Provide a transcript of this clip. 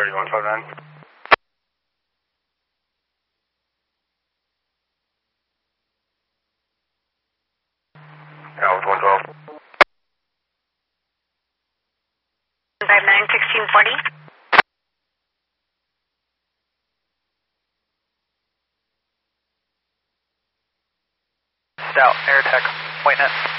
3159. Alpha 112. 591640. Stout, air tech, white net.